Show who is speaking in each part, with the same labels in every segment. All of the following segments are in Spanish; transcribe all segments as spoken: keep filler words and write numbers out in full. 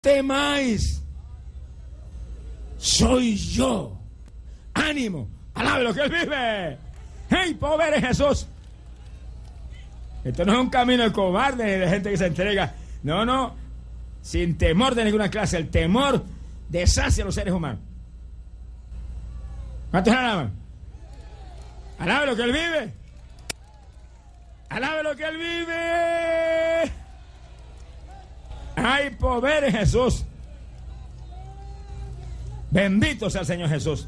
Speaker 1: temáis, soy yo. ¡Ánimo! ¡Alabe lo que Él vive! ¡Hey, pobre Jesús! Esto no es un camino de cobarde ni de gente que se entrega. No, no. Sin temor de ninguna clase. El temor deshace a los seres humanos. ¿Cuántos alaban? ¡Alabe lo que Él vive! ¡Alabe lo que Él vive! ¡Hay poder en Jesús! Bendito sea el Señor Jesús.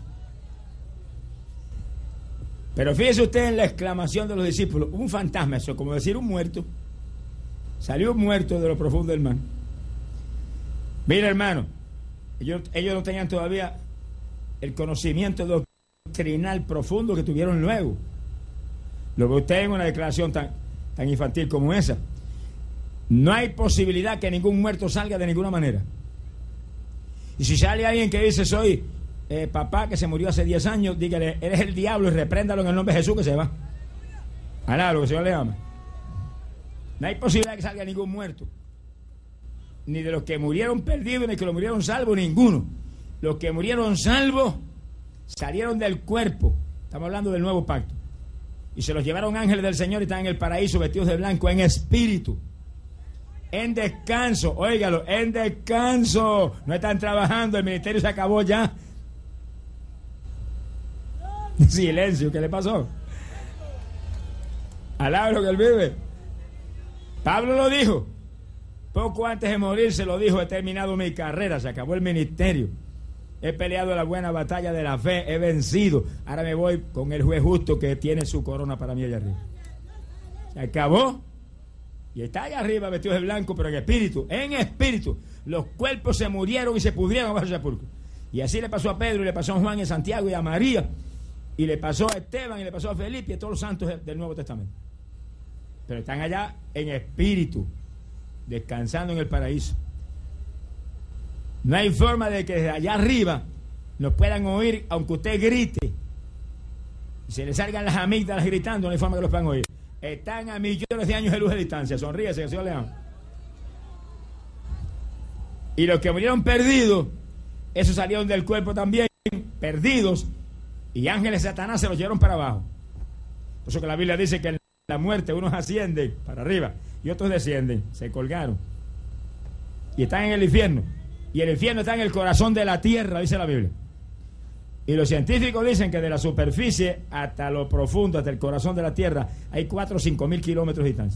Speaker 1: Pero fíjese usted en la exclamación de los discípulos. Un fantasma, eso como decir un muerto. Salió un muerto de lo profundo del mar. Mira, hermano, ellos, ellos no tenían todavía el conocimiento doctrinal profundo que tuvieron luego. Lo que usted en una declaración tan, tan infantil como esa. No hay posibilidad que ningún muerto salga de ninguna manera. Y si sale alguien que dice soy eh, papá que se murió hace diez años, dígale, eres el diablo y repréndalo en el nombre de Jesús que se va. Alá, lo que el Señor le ama. No hay posibilidad que salga ningún muerto. Ni de los que murieron perdidos, ni de los que lo murieron salvos, ninguno. Los que murieron salvos salieron del cuerpo. Estamos hablando del nuevo pacto. Y se los llevaron ángeles del Señor y están en el paraíso vestidos de blanco, en espíritu. En descanso, óigalo, en descanso. No están trabajando, el ministerio se acabó ya. Silencio, ¿qué le pasó? Alaba lo que Él vive. Pablo lo dijo. Poco antes de morir se lo dijo: he terminado mi carrera, se acabó el ministerio. He peleado la buena batalla de la fe, he vencido. Ahora me voy con el juez justo que tiene su corona para mí allá arriba. Se acabó. Y está allá arriba vestidos de blanco, pero en espíritu, en espíritu. Los cuerpos se murieron y se pudrieron bajo el sepulcro. Y así le pasó a Pedro, y le pasó a Juan y a Santiago y a María, y le pasó a Esteban, y le pasó a Felipe y a todos los santos del Nuevo Testamento. Pero están allá en espíritu, descansando en el paraíso. No hay forma de que desde allá arriba nos puedan oír, aunque usted grite y se le salgan las amígdalas gritando, no hay forma que los puedan oír. Están a millones de años de luz de distancia. Sonríese, que el Señor le ama. Y los que murieron perdidos, esos salieron del cuerpo también, perdidos, y ángeles de Satanás se los llevaron para abajo. Por eso que la Biblia dice que en la muerte unos ascienden para arriba y otros descienden, se colgaron. Y están en el infierno. Y el infierno está en el corazón de la tierra, dice la Biblia. Y los científicos dicen que de la superficie hasta lo profundo, hasta el corazón de la tierra, hay cuatro o cinco mil kilómetros de distancia.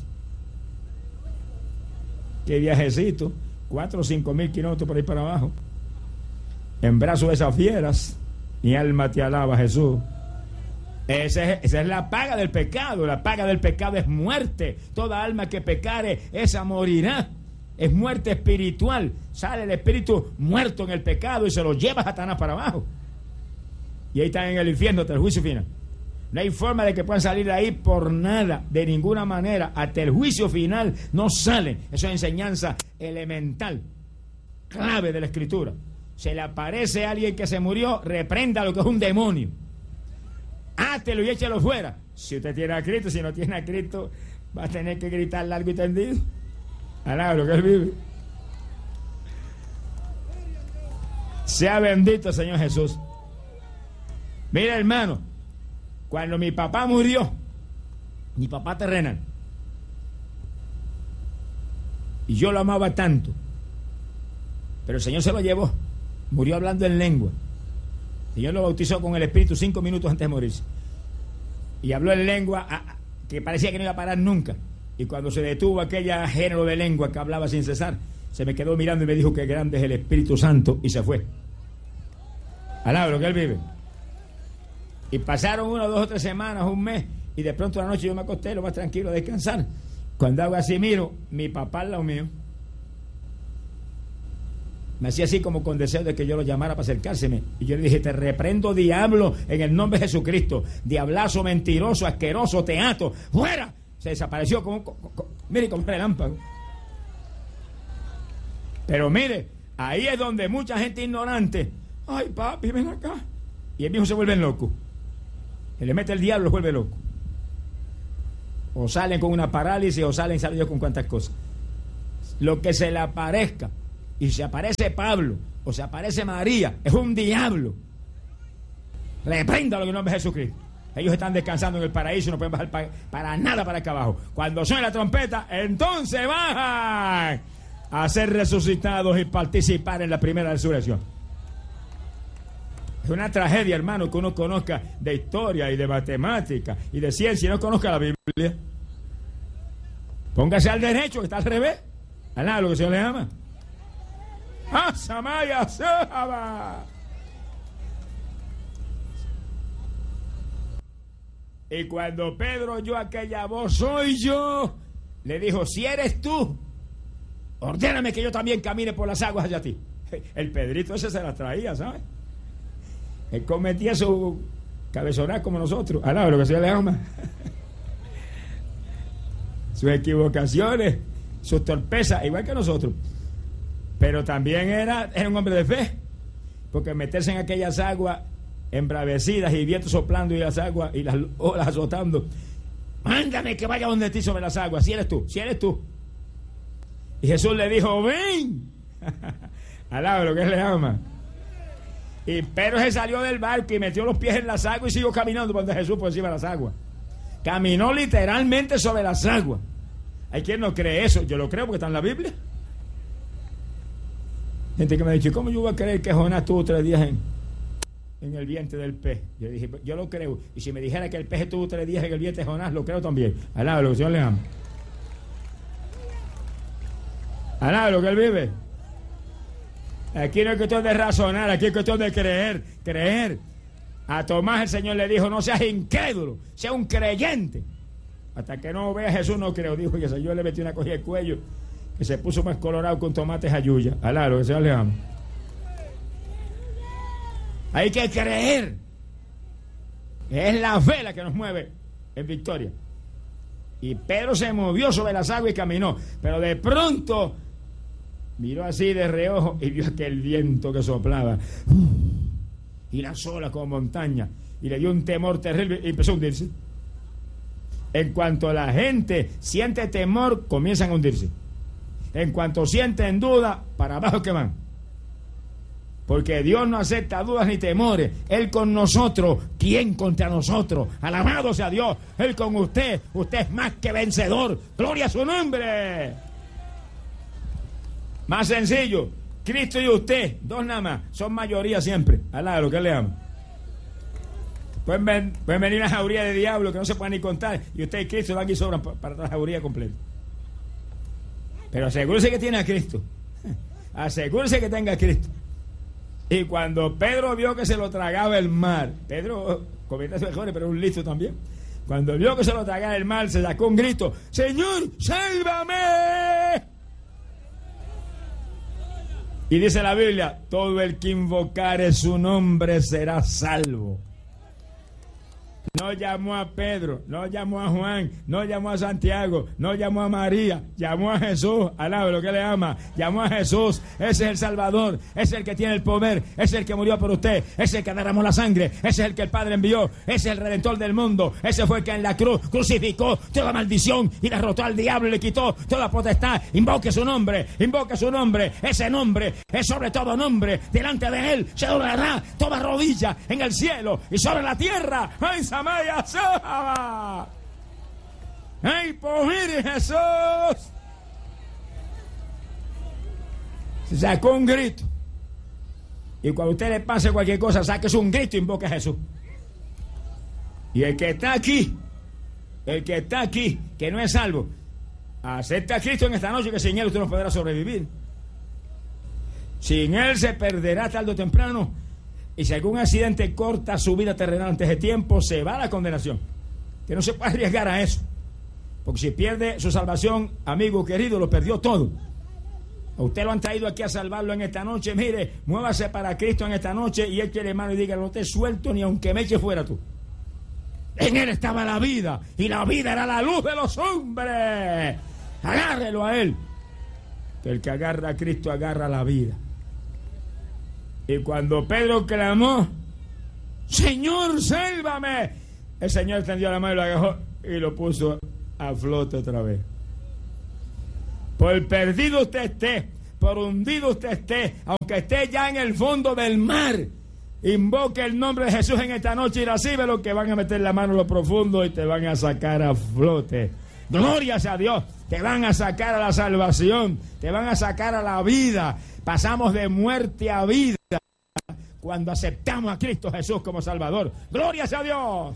Speaker 1: Qué viajecito, cuatro o cinco mil kilómetros por ahí para abajo. En brazos de esas fieras, mi alma te alaba, Jesús. Esa es, esa es la paga del pecado. La paga del pecado es muerte. Toda alma que pecare, esa morirá. Es muerte espiritual. Sale el espíritu muerto en el pecado y se lo lleva a Satanás para abajo. Y ahí están en el infierno hasta el juicio final. No hay forma de que puedan salir de ahí por nada, de ninguna manera. Hasta el juicio final no salen. Eso es enseñanza elemental, clave de la Escritura. Se le aparece a alguien que se murió, reprenda lo que es un demonio. Átelo y échelo fuera. Si usted tiene a Cristo, si no tiene a Cristo, va a tener que gritar largo y tendido. Alaba lo que Él vive. Sea bendito el Señor Jesús. Mira, hermano, cuando mi papá murió, mi papá terrenal, y yo lo amaba tanto, pero el Señor se lo llevó, murió hablando en lengua. El Señor lo bautizó con el Espíritu cinco minutos antes de morirse, y habló en lengua a, a, que parecía que no iba a parar nunca. Y cuando se detuvo aquella género de lengua que hablaba sin cesar, se me quedó mirando y me dijo que grande es el Espíritu Santo, y se fue. Alaba lo que Él vive. Y pasaron una, dos o tres semanas, un mes, y de pronto la noche yo me acosté lo más tranquilo a descansar. Cuando hago así, miro, mi papá al lado mío. Me hacía así como con deseo de que yo lo llamara para acercárseme. Y yo le dije: te reprendo, diablo, en el nombre de Jesucristo. Diablazo, mentiroso, asqueroso, teato, ¡fuera! Se desapareció como, como, como mire, como un relámpago. Pero mire, ahí es donde mucha gente ignorante, ay papi, ven acá. Y el viejo se vuelve loco. Y le mete el diablo, lo vuelve loco. O salen con una parálisis, o salen, salen yo con cuantas cosas. Lo que se le aparezca. Y si se aparece Pablo o se aparece María, es un diablo. Repréndalo en el nombre de Jesucristo. Ellos están descansando en el paraíso y no pueden bajar para, para nada para acá abajo. Cuando suene la trompeta, entonces bajan a ser resucitados y participar en la primera resurrección. Es una tragedia, hermano, que uno conozca de historia y de matemática y de ciencia y no conozca la Biblia. Póngase al derecho, que está al revés. Alá, lo que el Señor le llama. ¡Ah, Samaya, Sahaba! Y cuando Pedro oyó aquella voz, soy yo, le dijo, si eres tú, ordéname que yo también camine por las aguas hacia ti. El Pedrito ese se las traía, ¿sabes? Él cometía su cabezonada como nosotros. Alá, lo que se le llama. Sus equivocaciones, sus torpezas, igual que nosotros. Pero también era, era un hombre de fe, porque meterse en aquellas aguas embravecidas y vientos soplando y las aguas y las olas azotando, mándame que vaya donde ti sobre las aguas, si eres tú, si eres tú. Y Jesús le dijo, ven. Alá, lo que él le ama. Y Pedro se salió del barco y metió los pies en las aguas y siguió caminando por donde Jesús por encima de las aguas. Caminó literalmente sobre las aguas. Hay quien no cree eso. Yo lo creo porque está en la Biblia. Gente que me ha dicho, ¿cómo yo voy a creer que Jonás tuvo tres días en, en el vientre del pez? Yo dije, yo lo creo. Y si me dijera que el pez tuvo tres días en el vientre de Jonás, lo creo también. Alá, lo que el Señor le ama. Alá, lo que él vive. Aquí no es cuestión de razonar, aquí es cuestión de creer, creer. A Tomás el Señor le dijo, no seas incrédulo, sea un creyente. Hasta que no vea a Jesús no creo, dijo, y el Señor le metió una cogida de cuello que se puso más colorado con tomates ayuya. Alá, lo que el Señor le ama. Hay que creer. Es la fe la que nos mueve en victoria. Y Pedro se movió sobre las aguas y caminó, pero de pronto miró así de reojo y vio aquel viento que soplaba y las olas como montaña, y le dio un temor terrible y empezó a hundirse. En cuanto la gente siente temor, comienzan a hundirse. En cuanto sienten duda, para abajo que van. Porque Dios no acepta dudas ni temores. Él con nosotros, ¿quién contra nosotros? Alabado sea Dios. Él con usted, usted es más que vencedor. Gloria a su nombre. Más sencillo, Cristo y usted, dos nada más, son mayoría siempre. Alá, lo que él le ama. Pueden, ven, pueden venir una jauría de diablo que no se pueden ni contar, y usted y Cristo dan y sobran para, para la jauría completa. Pero asegúrese que tiene a Cristo. Asegúrese que tenga a Cristo. Y cuando Pedro vio que se lo tragaba el mar, Pedro comete sus errores, pero es un listo también. Cuando vio que se lo tragaba el mar, se sacó un grito: ¡Señor, sálvame! Y dice la Biblia: todo el que invocare su nombre será salvo. No llamó a Pedro, no llamó a Juan, no llamó a Santiago, no llamó a María, llamó a Jesús. Alaba lo que le ama. Llamó a Jesús. Ese es el Salvador, ese es el que tiene el poder, ese es el que murió por usted, ese es el que derramó la sangre, ese es el que el Padre envió, ese es el Redentor del mundo, ese fue el que en la cruz crucificó toda maldición y derrotó al diablo y le quitó toda potestad. Invoque su nombre, invoque su nombre. Ese nombre es sobre todo nombre. Delante de él se doblará toda rodilla en el cielo y sobre la tierra. ¡Ay, Samaya Sahaba! ¡Ay, poder de Jesús! Se sacó un grito. Y cuando a usted le pase cualquier cosa, sáquese un grito y invoque a Jesús. Y el que está aquí, el que está aquí, que no es salvo, acepta a Cristo en esta noche, que sin él usted no podrá sobrevivir. Sin él se perderá tarde o temprano. Y si algún accidente corta su vida terrenal antes de tiempo, se va a la condenación. Que no se puede arriesgar a eso. Porque si pierde su salvación, amigo querido, lo perdió todo. A usted lo han traído aquí a salvarlo en esta noche. Mire, muévase para Cristo en esta noche y échele mano y diga: no te suelto ni aunque me eche fuera tú. En él estaba la vida, y la vida era la luz de los hombres. Agárrelo a él. Que el que agarra a Cristo agarra la vida. Y cuando Pedro clamó: Señor, sálvame, el Señor extendió la mano y lo agarró y lo puso a flote otra vez. Por perdido usted esté, por hundido usted esté, aunque esté ya en el fondo del mar, invoque el nombre de Jesús en esta noche y recibe lo que van a meter la mano en lo profundo y te van a sacar a flote. Glorias a Dios, te van a sacar a la salvación, te van a sacar a la vida. Pasamos de muerte a vida cuando aceptamos a Cristo Jesús como Salvador. Glorias a Dios.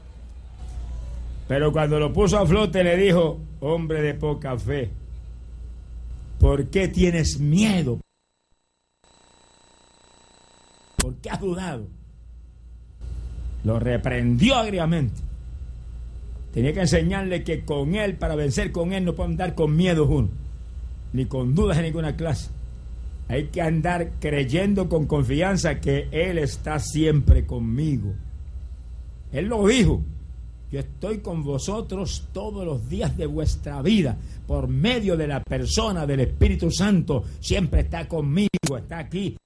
Speaker 1: Pero cuando lo puso a flote le dijo: hombre de poca fe, ¿por qué tienes miedo? ¿Por qué has dudado? Lo reprendió agriamente. Tenía que enseñarle que con él, para vencer con él, no puede andar con miedo uno, ni con dudas de ninguna clase. Hay que andar creyendo con confianza que Él está siempre conmigo. Él lo dijo: yo estoy con vosotros todos los días de vuestra vida. Por medio de la persona del Espíritu Santo, siempre está conmigo, está aquí.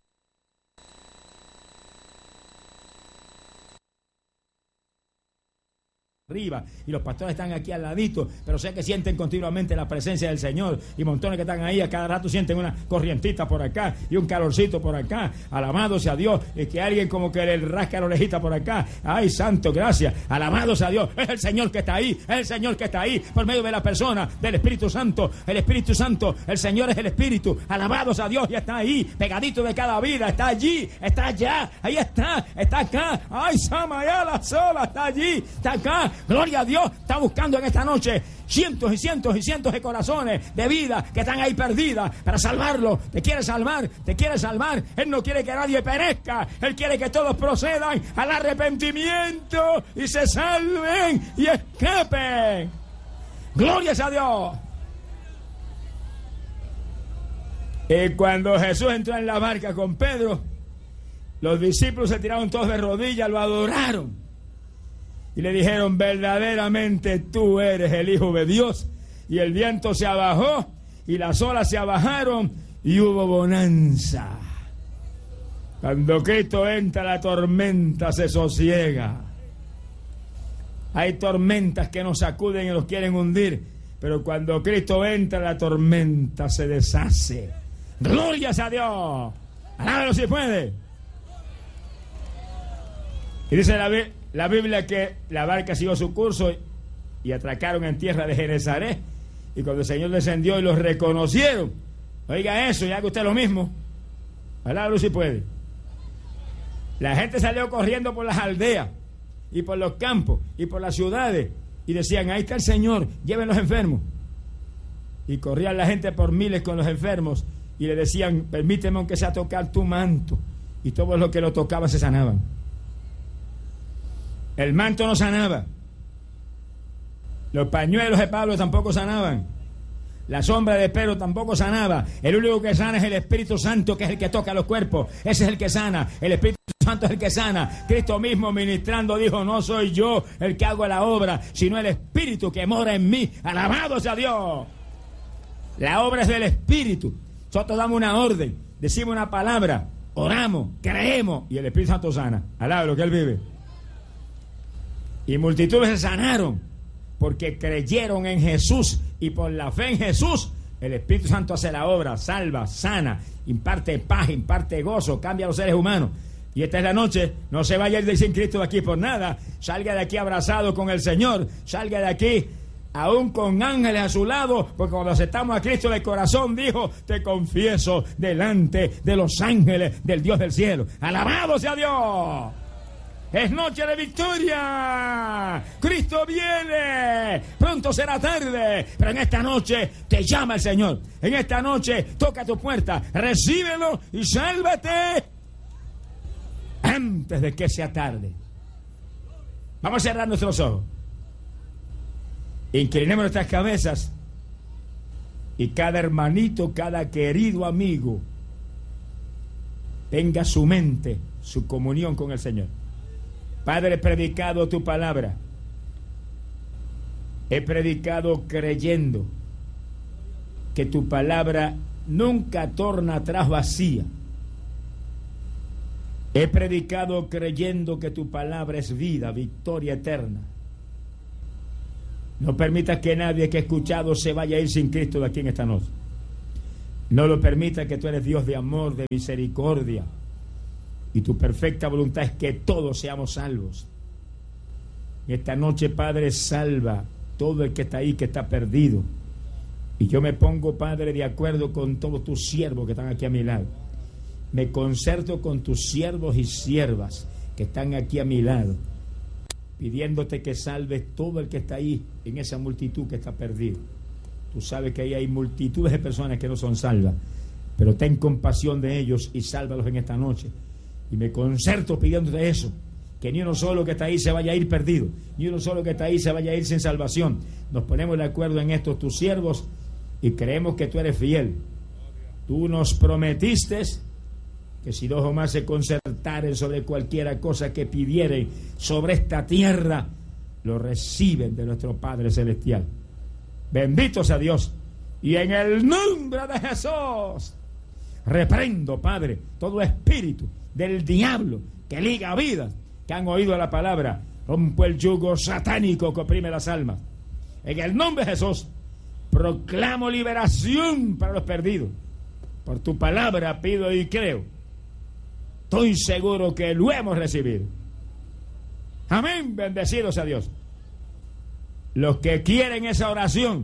Speaker 1: Arriba, y los pastores están aquí al ladito, pero sé que sienten continuamente la presencia del Señor, y montones que están ahí a cada rato sienten una corrientita por acá y un calorcito por acá. Alabado sea Dios, y que alguien como que le rasca la orejita por acá. Ay, santo, gracias. Alabado sea Dios, es el Señor que está ahí, es el Señor que está ahí por medio de la persona del Espíritu Santo. El Espíritu Santo, el Señor es el Espíritu. Alabado sea Dios, y está ahí, pegadito de cada vida, está allí, está allá, ahí está, está acá. Ay, Samayala sola, está allí, está acá. Gloria a Dios, está buscando en esta noche cientos y cientos y cientos de corazones de vida que están ahí perdidas para salvarlo. Te quiere salvar, te quiere salvar. Él no quiere que nadie perezca, Él quiere que todos procedan al arrepentimiento y se salven y escapen. Gloria a Dios. Y cuando Jesús entró en la barca con Pedro, los discípulos se tiraron todos de rodillas, lo adoraron. Y le dijeron: verdaderamente tú eres el Hijo de Dios. Y el viento se abajó y las olas se abajaron y hubo bonanza. Cuando Cristo entra, la tormenta se sosiega. Hay tormentas que nos sacuden y nos quieren hundir, pero cuando Cristo entra, la tormenta se deshace. ¡Glorias a Dios! ¡Alábalo si puede! Y dice la Biblia, La Biblia que la barca siguió su curso y atracaron en tierra de Genesaret. Y cuando el Señor descendió y los reconocieron, oiga eso y haga usted lo mismo. Alábalo si puede. La gente salió corriendo por las aldeas y por los campos y por las ciudades y decían: ahí está el Señor, lleven los enfermos. Y corrían la gente por miles con los enfermos y le decían: permíteme aunque sea tocar tu manto. Y todos los que lo tocaban se sanaban. El manto no sanaba. Los pañuelos de Pablo tampoco sanaban. La sombra de Pedro tampoco sanaba. El único que sana es el Espíritu Santo, que es el que toca los cuerpos. Ese es el que sana. El Espíritu Santo es el que sana. Cristo mismo ministrando dijo: no soy yo el que hago la obra, sino el Espíritu que mora en mí. Alabado sea Dios. La obra es del Espíritu. Nosotros damos una orden, decimos una palabra, oramos, creemos y el Espíritu Santo sana. Alabado que Él vive. Y multitudes se sanaron porque creyeron en Jesús, y por la fe en Jesús el Espíritu Santo hace la obra, salva, sana, imparte paz, imparte gozo, cambia a los seres humanos. Y esta es la noche. No se vaya a ir sin Cristo de aquí por nada. Salga de aquí abrazado con el Señor, salga de aquí aún con ángeles a su lado, porque cuando aceptamos a Cristo de corazón dijo: te confieso delante de los ángeles del Dios del cielo. Alabado sea Dios. Es noche de victoria. Cristo viene. Pronto será tarde, pero en esta noche te llama el Señor. En esta noche toca tu puerta. Recíbelo y sálvate antes de que sea tarde. Vamos a cerrar nuestros ojos. Inclinemos nuestras cabezas y cada hermanito, cada querido amigo tenga su mente, su comunión con el Señor. Padre, he predicado tu palabra. He predicado creyendo que tu palabra nunca torna atrás vacía. He predicado creyendo que tu palabra es vida, victoria eterna. No permitas que nadie que ha escuchado se vaya a ir sin Cristo de aquí en esta noche. No lo permita, que tú eres Dios de amor, de misericordia, y tu perfecta voluntad es que todos seamos salvos. Esta noche, Padre, salva todo el que está ahí, que está perdido. Y yo me pongo, Padre, de acuerdo con todos tus siervos que están aquí a mi lado. Me concerto con tus siervos y siervas que están aquí a mi lado, pidiéndote que salves todo el que está ahí, en esa multitud que está perdido. Tú sabes que ahí hay multitudes de personas que no son salvas, pero ten compasión de ellos y sálvalos en esta noche. Y me concerto pidiéndote eso, que ni uno solo que está ahí se vaya a ir perdido, ni uno solo que está ahí se vaya a ir sin salvación. Nos ponemos de acuerdo en estos tus siervos y creemos que tú eres fiel. Tú nos prometiste que si dos o más se concertaren sobre cualquiera cosa que pidieren sobre esta tierra, lo reciben de nuestro Padre Celestial. Bendito sea Dios. Y en el nombre de Jesús reprendo, Padre, todo espíritu del diablo que liga vidas, que han oído la palabra. Rompo el yugo satánico que oprime las almas. En el nombre de Jesús proclamo liberación para los perdidos. Por tu palabra pido y creo. Estoy seguro que lo hemos recibido. Amén. Bendecido sea Dios. Los que quieren esa oración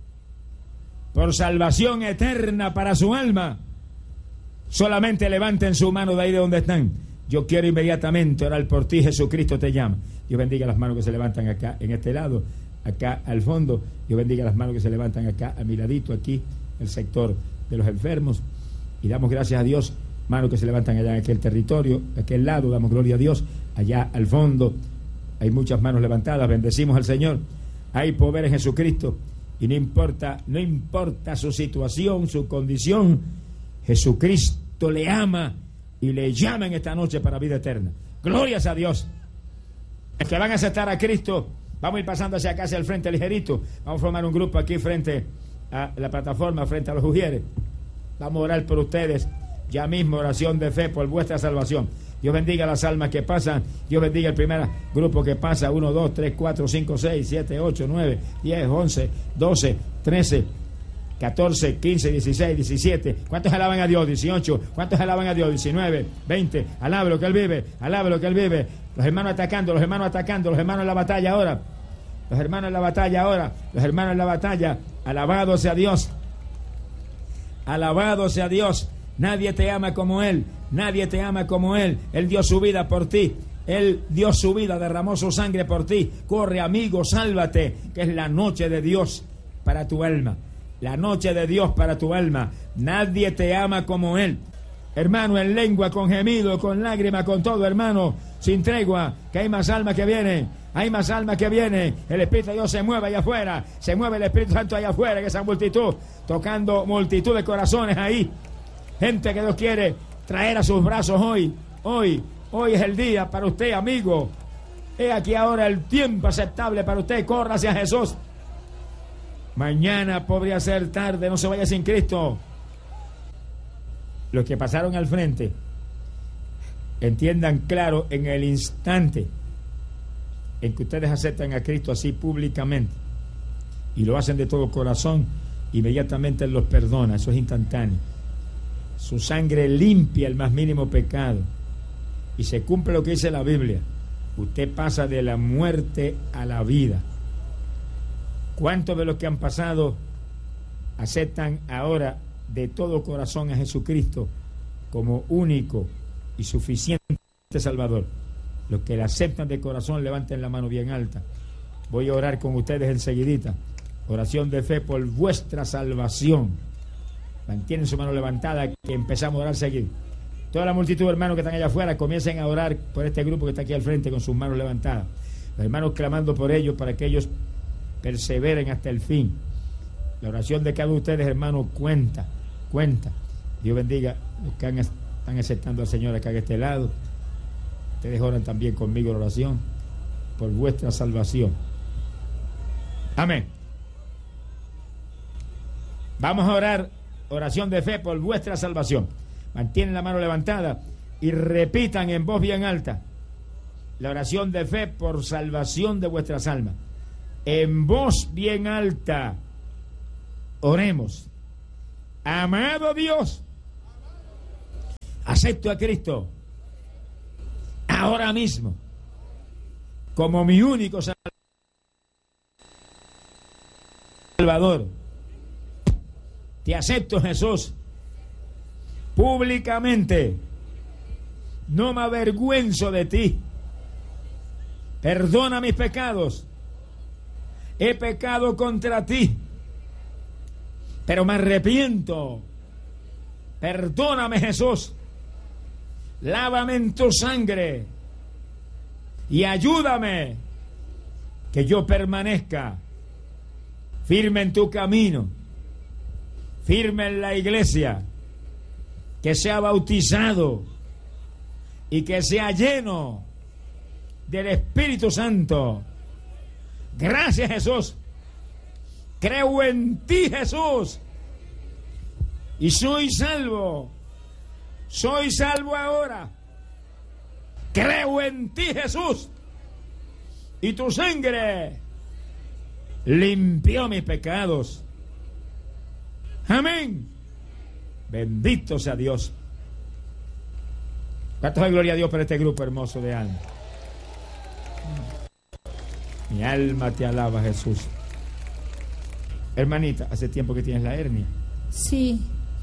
Speaker 1: por salvación eterna para su alma, solamente levanten su mano de ahí de donde están. Yo quiero inmediatamente orar por ti. Jesucristo te llama. Dios bendiga las manos que se levantan acá en este lado, acá al fondo. Dios bendiga las manos que se levantan acá a mi ladito, aquí, el sector de los enfermos. Y damos gracias a Dios. Manos que se levantan allá en aquel territorio, aquel lado, damos gloria a Dios. Allá al fondo hay muchas manos levantadas. Bendecimos al Señor. Hay poder en Jesucristo. Y no importa, no importa su situación, su condición, Jesucristo le ama y le llama en esta noche para vida eterna. Glorias a Dios. Los que van a aceptar a Cristo, vamos a ir pasando hacia acá, hacia el frente ligerito. Vamos a formar un grupo aquí frente a la plataforma, frente a los ujieres. Vamos a orar por ustedes. Ya mismo, oración de fe por vuestra salvación. Dios bendiga las almas que pasan. Dios bendiga el primer grupo que pasa. uno, dos, tres, cuatro, cinco, seis, siete, ocho, nueve, diez, once, doce, trece, catorce, quince, dieciséis, diecisiete. ¿Cuántos alaban a Dios? dieciocho. ¿Cuántos alaban a Dios? diecinueve, veinte. Alabe lo que Él vive. Alabe lo que Él vive. Los hermanos atacando, los hermanos atacando, los hermanos en la batalla ahora. Los hermanos en la batalla ahora. Los hermanos en la batalla. Alabado sea Dios. Alabado sea Dios. Nadie te ama como Él, nadie te ama como Él. Él dio su vida por ti, Él dio su vida, derramó su sangre por ti. Corre, amigo, sálvate, que es la noche de Dios para tu alma. La noche de Dios para tu alma. Nadie te ama como Él. Hermano, en lengua, con gemido, con lágrima, con todo, hermano, sin tregua, que hay más almas que vienen. Hay más almas que vienen. El Espíritu de Dios se mueve allá afuera. Se mueve el Espíritu Santo allá afuera, en esa multitud, tocando multitud de corazones ahí. Gente que Dios quiere traer a sus brazos hoy, hoy, hoy es el día para usted, amigo. He aquí ahora el tiempo aceptable para usted. Corra hacia Jesús. Mañana podría ser tarde, no se vaya sin Cristo. Los que pasaron al frente, entiendan claro en el instante en que ustedes aceptan a Cristo así públicamente y lo hacen de todo corazón, inmediatamente Él los perdona. Eso es instantáneo. Su sangre limpia el más mínimo pecado y se cumple lo que dice la Biblia. Usted pasa de la muerte a la vida. ¿Cuántos de los que han pasado aceptan ahora de todo corazón a Jesucristo como único y suficiente Salvador? Los que le aceptan de corazón, levanten la mano bien alta. Voy a orar con ustedes enseguidita. Oración de fe por vuestra salvación. Mantienen su mano levantada, que empezamos a orar seguido. Toda la multitud de hermanos que están allá afuera, comiencen a orar por este grupo que está aquí al frente con sus manos levantadas. Los hermanos clamando por ellos para que ellos perseveren hasta el fin. La oración de cada uno de ustedes, hermanos, cuenta, cuenta. Dios bendiga los que han, están aceptando al Señor acá a este lado. Ustedes oran también conmigo la oración por vuestra salvación. Amén. Vamos a orar. Oración de fe por vuestra salvación. Mantienen la mano levantada y repitan en voz bien alta la oración de fe por salvación de vuestras almas. En voz bien alta, oremos. Amado Dios, acepto a Cristo ahora mismo como mi único Salvador. Te acepto, Jesús, públicamente. No me avergüenzo de ti. Perdona mis pecados. He pecado contra ti, pero me arrepiento. Perdóname, Jesús. Lávame en tu sangre y ayúdame que yo permanezca firme en tu camino, firme en la iglesia, que sea bautizado y que sea lleno del Espíritu Santo. Gracias, Jesús. Creo en ti, Jesús, y soy salvo. Soy salvo ahora. Creo en ti, Jesús, y tu sangre limpió mis pecados. Amén. Bendito sea Dios. ¿Cuánto hay gloria a Dios por este grupo hermoso de alma? Mi alma te alaba, Jesús. Hermanita, ¿hace tiempo que tienes la hernia?
Speaker 2: Sí.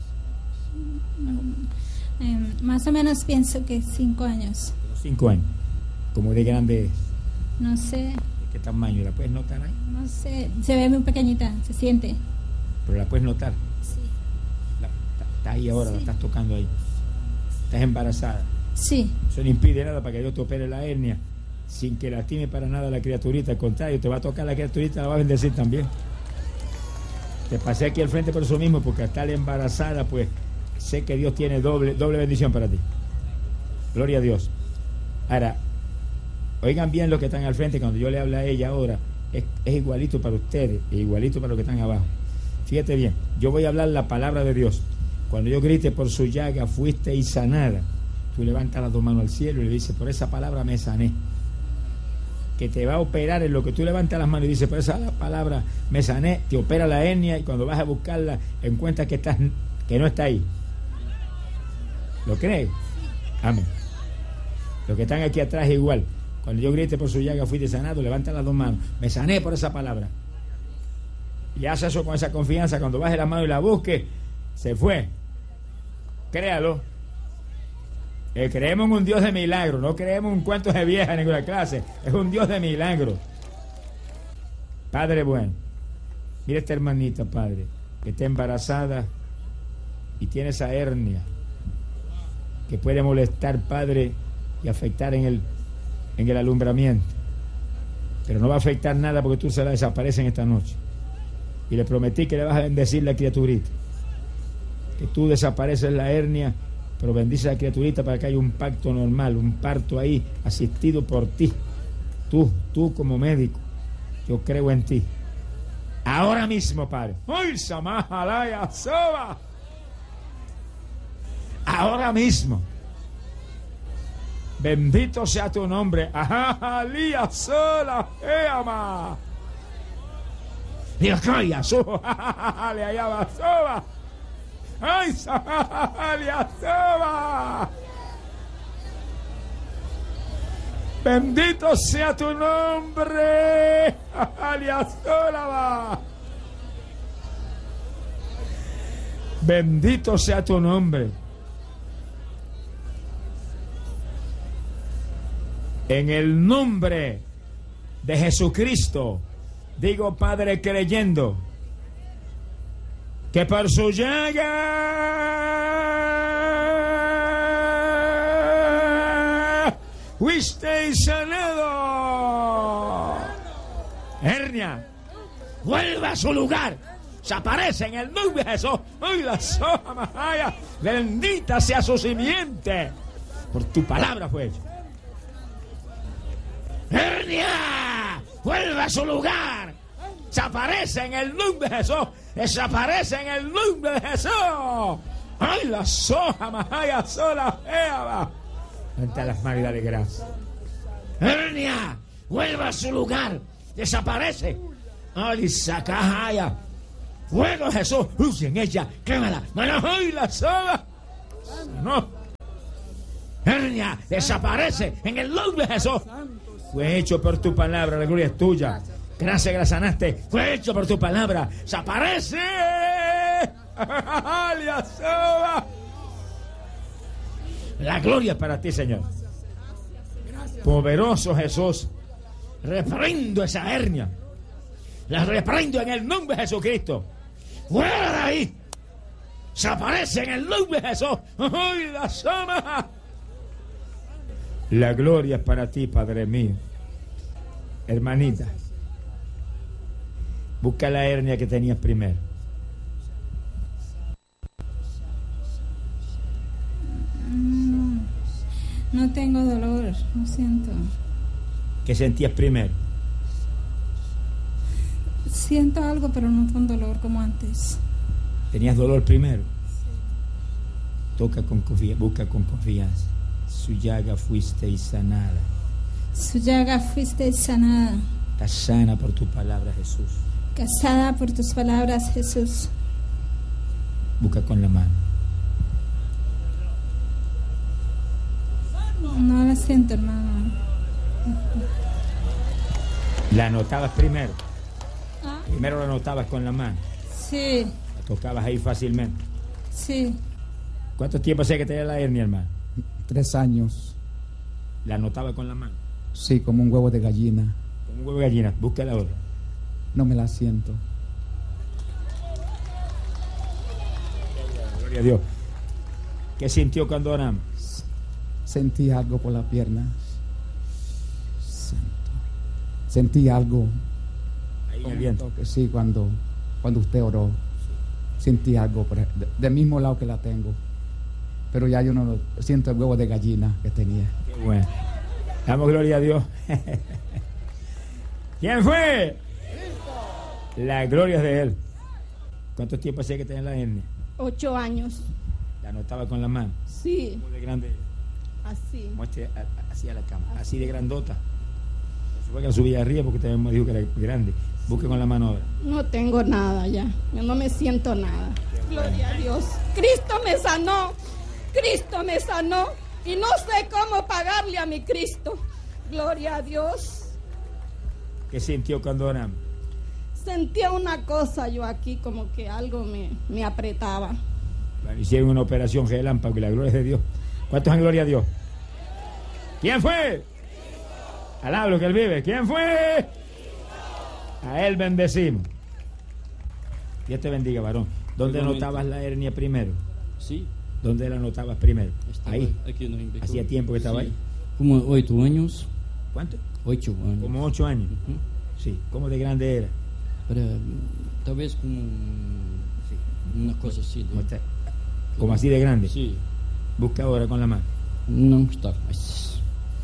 Speaker 2: Eh, más o menos pienso que cinco años.
Speaker 1: Cinco años. ¿Cómo de grande es?
Speaker 2: No sé.
Speaker 1: ¿De qué tamaño? ¿La puedes notar ahí?
Speaker 2: No sé. Se ve muy pequeñita, se siente.
Speaker 1: Pero la puedes notar.
Speaker 2: Sí.
Speaker 1: La, está, está ahí ahora,
Speaker 2: Sí.
Speaker 1: la estás tocando ahí. Estás embarazada.
Speaker 2: Sí.
Speaker 1: Eso no impide nada para que Dios te opere la hernia sin que lastime para nada a la criaturita. Al contrario, te va a tocar la criaturita, la va a bendecir también. Te pasé aquí al frente por eso mismo, porque al estar embarazada, pues sé que Dios tiene doble, doble bendición para ti. Gloria a Dios. Ahora, oigan bien los que están al frente, cuando yo le hablo a ella ahora, es, es igualito para ustedes, es igualito para los que están abajo. Fíjate bien, yo voy a hablar la palabra de Dios. Cuando yo grite por su llaga fuiste y sanada, tú levantas las dos manos al cielo y le dices, por esa palabra me sané. Que te va a operar en lo que tú levantas las manos y dices, por esa palabra me sané, te opera la hernia y cuando vas a buscarla encuentras que, estás, que no está ahí. ¿Lo crees? Amén. Los que están aquí atrás igual. Cuando yo grite por su llaga fuiste sanado, levanta las dos manos. Me sané por esa palabra. Y haz eso con esa confianza. Cuando baje la mano y la busque, se fue. Créalo. Eh, creemos en un Dios de milagro. No creemos en cuentos de vieja en ninguna clase. Es un Dios de milagro. Padre bueno. Mira esta hermanita, Padre, que está embarazada y tiene esa hernia que puede molestar, Padre, y afectar en el, en el alumbramiento. Pero no va a afectar nada porque tú se la desapareces esta noche. Y le prometí que le vas a bendecir la criaturita. Que tú desapareces la hernia, pero bendice a la criaturita para que haya un pacto normal, un parto ahí, asistido por ti. Tú, tú como médico, yo creo en ti. Ahora mismo, Padre. ¡Ay, Samajalaya Soba! Ahora mismo. Bendito sea tu nombre. Ajalía sola, eama. Diakaya soba, le hallaba soba. Ay, Samajalaya Soba. Bendito sea tu nombre. Ajalía sola. Bendito sea tu nombre. En el nombre de Jesucristo, digo, Padre, creyendo que por su llaga fuiste sanado. Hernia, vuelva a su lugar. Se aparece en el nombre de Jesús. ¡Ay, la soja majaya! Bendita sea su simiente. Por tu palabra fue hecho. Hernia, vuelve a su lugar. Desaparece en el nombre de Jesús. Desaparece en el nombre de Jesús. Ay, la soja majaya sola fea. Ante las manos y dale gracias. Hernia, vuelve a su lugar. Desaparece. Ay, sacajaya. Fuego de Jesús, luce en ella, quémala, manos y la soga. No. Hernia, desaparece en el nombre de Jesús. Fue hecho por tu palabra, la gloria es tuya. Gracias que la sanaste. Fue hecho por tu palabra. ¡Desaparece! La soga. La gloria es para ti, Señor. Poderoso Jesús. Reprendo esa hernia. La reprendo en el nombre de Jesucristo. ¡Fuera de ahí! ¡Desaparece en el nombre de Jesús! ¡Ay, la soma! La gloria es para ti, Padre mío. Hermanita, busca la hernia que tenías primero.
Speaker 2: No, no tengo dolor, lo siento.
Speaker 1: ¿Qué sentías primero?
Speaker 2: Siento algo, pero no con dolor como antes.
Speaker 1: ¿Tenías dolor primero? Toca con confianza, busca con confianza. Su llaga fuiste sanada.
Speaker 2: Su llaga fuiste sanada.
Speaker 1: Estás sana por tu palabra, Jesús.
Speaker 2: Casada por tus palabras, Jesús.
Speaker 1: Busca con la mano.
Speaker 2: No la siento, hermano.
Speaker 1: ¿La anotabas primero?
Speaker 2: ¿Ah?
Speaker 1: Primero la anotabas con la mano.
Speaker 2: Sí,
Speaker 1: La tocabas ahí fácilmente.
Speaker 2: sí.
Speaker 1: ¿Cuánto tiempo hacía que tenía la hernia, hermano?
Speaker 3: Tres años.
Speaker 1: La anotaba con la mano.
Speaker 3: Sí, como un huevo de gallina.
Speaker 1: Como un huevo de gallina. Búscala ahora.
Speaker 3: No me la siento.
Speaker 1: Gloria a Dios. ¿Qué sintió cuando oramos?
Speaker 3: Sentí algo por las piernas. Santo. Sentí algo.
Speaker 1: Ahí en
Speaker 3: Como
Speaker 1: el
Speaker 3: un
Speaker 1: viento.
Speaker 3: toque, sí, cuando, cuando usted oró. Sentí algo por, de- del mismo lado que la tengo. Pero ya yo no lo siento, el huevo de gallina que tenía.
Speaker 1: Qué bueno. Damos gloria a Dios. ¿Quién fue? La gloria es de Él. ¿Cuánto tiempo hacía que tenía la hernia?
Speaker 4: Ocho años.
Speaker 1: La anotaba con la mano.
Speaker 4: Sí,
Speaker 1: ¿Cómo de grande?
Speaker 4: así.
Speaker 1: Muestre a- a- así a la cama. Así de grandota. Se fue que la subía arriba porque también me dijo que era grande. Busque con la mano ahora.
Speaker 4: No tengo nada ya. Yo no me siento nada. Gloria a Dios. Cristo me sanó. Cristo me sanó. Y no sé cómo pagarle a mi Cristo. Gloria a Dios.
Speaker 1: ¿Qué sintió cuando oramos?
Speaker 4: Sentía una cosa yo aquí, como que algo me, me apretaba.
Speaker 1: Bueno, hicieron una operación relámpago y la gloria es de Dios. ¿Cuántos en gloria a Dios? ¿Quién fue? Alablo que Él vive. ¿Quién fue? A Él bendecimos. Dios te bendiga, varón. ¿Dónde
Speaker 5: Igualmente.
Speaker 1: anotabas la hernia primero?
Speaker 5: Sí,
Speaker 1: ¿Dónde la anotabas primero?
Speaker 5: estaba
Speaker 1: Ahí.
Speaker 5: aquí no Rimbeco.
Speaker 1: ¿Hacía tiempo que estaba
Speaker 5: Sí.
Speaker 1: ahí?
Speaker 5: Como ocho años.
Speaker 1: ¿Cuánto?
Speaker 5: Ocho años.
Speaker 1: Como ocho años.
Speaker 5: Ujú.
Speaker 1: Sí. ¿Cómo de grande era?
Speaker 5: Para, tal vez como una cosa así.
Speaker 1: ¿Cómo,
Speaker 5: De,
Speaker 1: está? Como así de grande.
Speaker 5: sí,
Speaker 1: Busca ahora con la mano.
Speaker 5: não está mais.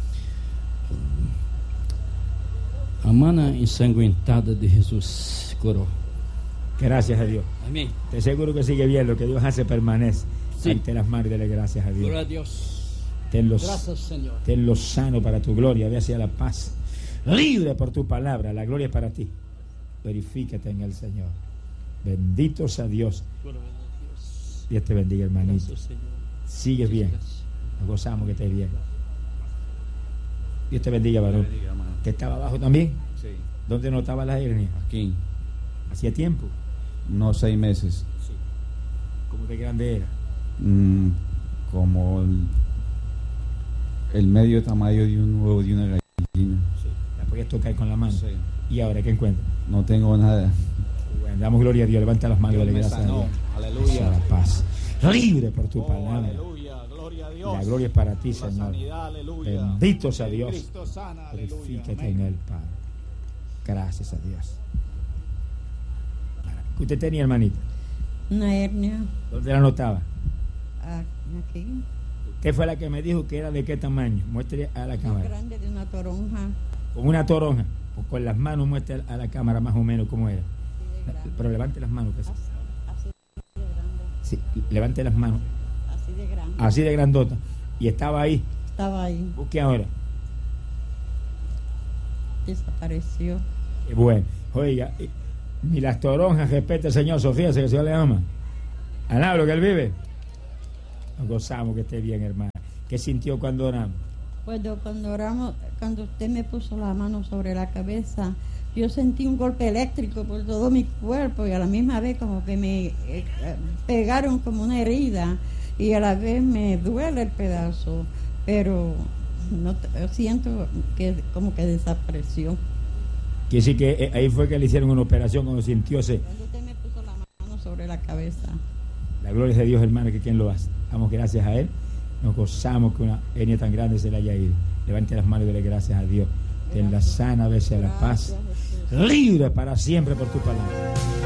Speaker 5: A mana ensanguentada de Jesus curou.
Speaker 1: Gracias a Dios.
Speaker 5: Amém.
Speaker 1: Te seguro que sigue bien. Lo que Dios hace permanece.
Speaker 5: Sí.
Speaker 1: Ante las manos, dele gracias a Dios.
Speaker 5: Glória a Deus.
Speaker 1: Tenlo,
Speaker 5: Graças, Senhor.
Speaker 1: tenlo sano para tu gloria. Ve hacia la paz. Libre por tu palabra. La gloria es para ti. Verifícate en el Señor. Bendito sea Dios.
Speaker 5: Glória a Deus.
Speaker 1: Dios te bendiga, hermanito.
Speaker 5: Graças, Senhor.
Speaker 1: Sigues bien.
Speaker 5: Graças.
Speaker 1: Nos gozamos que estés bien. Dios te bendiga, varón. ¿Que estaba abajo también?
Speaker 6: Sí.
Speaker 1: ¿Dónde notaba la hernia?
Speaker 6: Aquí,
Speaker 1: ¿Hacía tiempo?
Speaker 6: unos seis meses.
Speaker 1: Sí. ¿Cómo de grande era?
Speaker 6: Mm, como el, el medio tamaño de un huevo de una gallina.
Speaker 1: Sí. La podías tocar con la mano.
Speaker 6: Sí.
Speaker 1: ¿Y ahora qué encuentras?
Speaker 6: No tengo nada.
Speaker 1: Bueno, damos gloria a Dios. Levanta las manos.
Speaker 6: Dios
Speaker 1: Dale
Speaker 6: me
Speaker 1: gracias a
Speaker 6: sanó.
Speaker 1: Dios.
Speaker 6: Aleluya.
Speaker 1: Hacia la paz. Libre por tu
Speaker 7: Oh,
Speaker 1: palabra.
Speaker 7: aleluya, gloria a Dios.
Speaker 1: La gloria es para ti,
Speaker 7: La
Speaker 1: Señor.
Speaker 7: sanidad, aleluya.
Speaker 1: Bendito sea Dios.
Speaker 7: Cristo sana, aleluya.
Speaker 1: Verifícate
Speaker 7: Amén.
Speaker 1: en Él, Padre. Gracias a Dios. ¿Qué usted tenía, hermanita?
Speaker 8: Una hernia
Speaker 1: ¿Dónde la notaba?
Speaker 8: aquí,
Speaker 1: ¿Qué fue la que me dijo que era de qué tamaño? Muestre a la
Speaker 8: más
Speaker 1: cámara.
Speaker 8: grande de una toronja.
Speaker 1: Como una toronja. O con las manos muestre a la cámara más o menos cómo era.
Speaker 8: Así de grande.
Speaker 1: Pero levante las manos. Que sí.
Speaker 8: Así, así de grande.
Speaker 1: Sí, levante las manos.
Speaker 8: Así de grande.
Speaker 1: Así de grandota. Y estaba ahí.
Speaker 8: Estaba ahí.
Speaker 1: Busque ahora.
Speaker 8: Desapareció.
Speaker 1: Qué bueno. Oiga, eh, Ni las toronjas respeta el Señor, Sofía, que el Señor le ama. Alá, lo que él vive. Nos gozamos que esté bien, hermana. ¿Qué sintió cuando oramos?
Speaker 8: Cuando, cuando oramos, cuando usted me puso la mano sobre la cabeza, yo sentí un golpe eléctrico por todo mi cuerpo y a la misma vez como que me eh, pegaron como una herida y a la vez me duele el pedazo, pero no siento que como que desapareció.
Speaker 1: Quiere decir que ahí fue que le hicieron una operación cuando sintió ese.
Speaker 8: Cuando usted me puso la mano sobre la cabeza.
Speaker 1: La gloria es de Dios, hermano, que quien lo hace. Damos gracias a Él. Nos gozamos que una etnia tan grande se le haya ido. Levante las manos y dele gracias a Dios. Ten la sana, a veces la paz. Libre para siempre por tu palabra.